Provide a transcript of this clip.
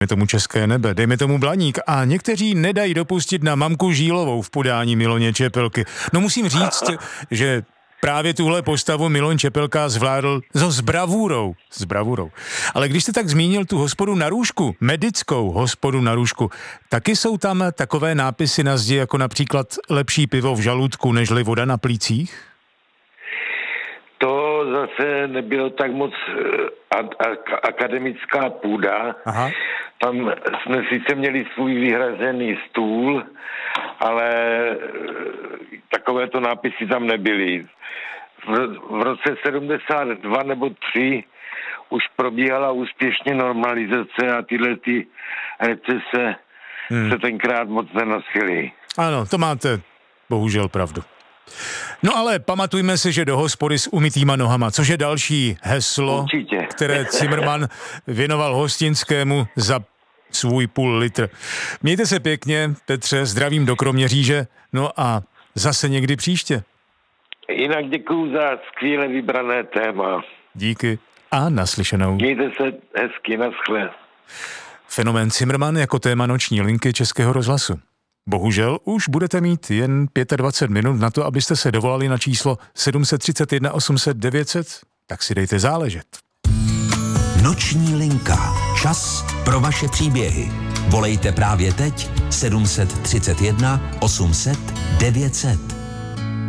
tomu České nebe, dejme tomu Blaník a někteří nedají dopustit na mamku Žílovou v podání Miloně Čepelky. No musím říct, že právě tuhle postavu Miloň Čepelka zvládl s bravurou. Ale když jste tak zmínil tu hospodu na Růžku, medickou hospodu na Růžku, taky jsou tam takové nápisy na zdi, jako například lepší pivo v žaludku, nežli voda na plících? To zase nebylo tak moc akademická půda. Aha. Tam jsme sice měli svůj vyhrazený stůl, ale takovéto nápisy tam nebyly. V roce 72 nebo 3 už probíhala úspěšně normalizace a tyhle ty recese se tenkrát moc nenosily. Ano, to máte bohužel pravdu. No ale pamatujme si, že do hospody s umytýma nohama, což je další heslo, určitě, které Cimrman věnoval Hostinskému za svůj půl litr. Mějte se pěkně, Petře, zdravím do Kroměříže, no a zase někdy příště. Jinak děkuju za skvěle vybrané téma. Díky a naslyšenou. Mějte se hezky, naschle. Fenomén Cimrman jako téma noční linky Českého rozhlasu. Bohužel už budete mít jen 25 minut na to, abyste se dovolali na číslo 731 800 900, tak si dejte záležet. Noční linka. Čas pro vaše příběhy. Volejte právě teď 731 800 900.